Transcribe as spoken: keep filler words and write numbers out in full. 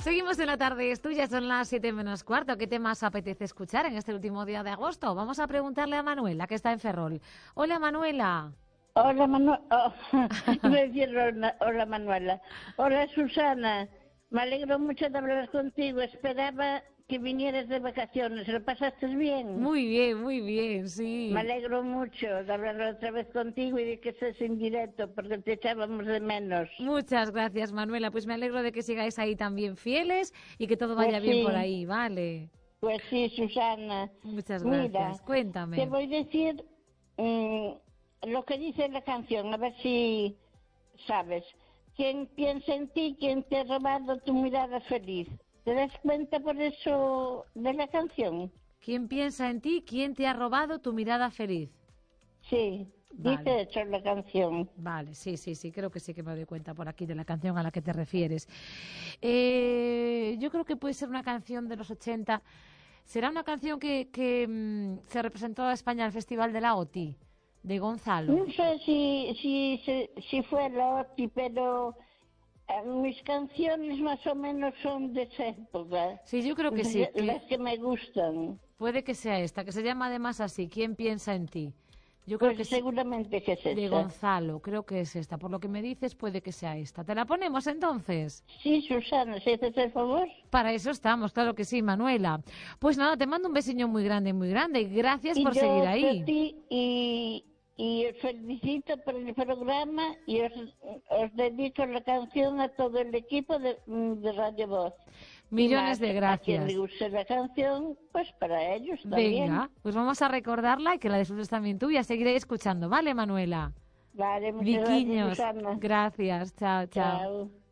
Seguimos en la tarde, es tuya, son las siete menos cuarto. ¿Qué temas apetece escuchar en este último día de agosto? Vamos a preguntarle a Manuela, que está en Ferrol. Hola, Manuela. Hola, Manuela. Oh, iba a decir hola, hola, Manuela. Hola, Susana. Me alegro mucho de hablar contigo. Esperaba que vinieras de vacaciones. ¿Lo pasaste bien? Muy bien, muy bien, sí. Me alegro mucho de hablar otra vez contigo y de que estés en directo, porque te echábamos de menos. Muchas gracias, Manuela. Pues me alegro de que sigáis ahí también fieles y que todo vaya Pues bien sí, por ahí, ¿vale? pues sí, Susana. Muchas Mira, gracias. Cuéntame. te voy a decir mm, lo que dice la canción, a ver si sabes. ¿Quién piensa en ti? ¿Quién te ha robado tu mirada feliz? ¿Te das cuenta por eso de la canción? ¿Quién piensa en ti? ¿Quién te ha robado tu mirada feliz? Sí, Vale. dice eso la canción. Vale, sí, sí, sí, creo que sí que me doy cuenta por aquí de la canción a la que te refieres. Eh, yo creo que puede ser una canción de los ochenta. ¿Será una canción que, que mm, se representó a España al Festival de la OTI, de Gonzalo? No sé si, si, si, si fue la OTI, pero eh, mis canciones más o menos son de esa época. Sí, yo creo que sí. Que Las que me gustan. puede que sea esta, que se llama además así, ¿Quién piensa en ti? Yo creo Pues que sí, seguramente que es de esa. Gonzalo, creo que es esta. Por lo que me dices, puede que sea esta. ¿Te la ponemos entonces? Sí, Susana, si haces el favor. Para eso estamos, claro que sí, Manuela. Pues nada, te mando un besiño muy grande, muy grande. Y gracias Y por yo seguir a ahí. ti y, y os felicito por el programa y os, os dedico la canción a todo el equipo de, de Radio Voz. Millones Y más, de a quien gracias. le guste la canción, pues para ellos también. Venga, pues vamos a recordarla y que la disfrutes también tú y a seguir escuchando, ¿vale, Manuela? Vale, muchas Viquiños, gracias, Susana. gracias, chao, chao. Chao.